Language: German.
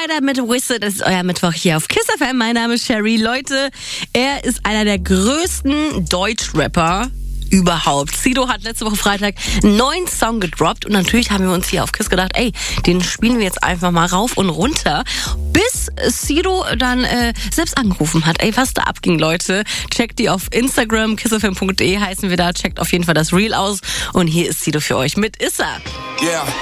weiter mit Wizard. Das ist euer Mittwoch hier auf Kiss FM. Mein Name ist Sherry. Leute, er ist einer der größten Deutschrapper überhaupt. Sido hat letzte Woche Freitag einen neuen Song gedroppt und natürlich haben wir uns hier auf Kiss gedacht, den spielen wir jetzt einfach mal rauf und runter, bis Sido dann selbst angerufen hat. Was da abging, Leute. Checkt die auf Instagram, kissfm.de heißen wir da. Checkt auf jeden Fall das Reel aus und hier ist Sido für euch mit Issa. Yeah.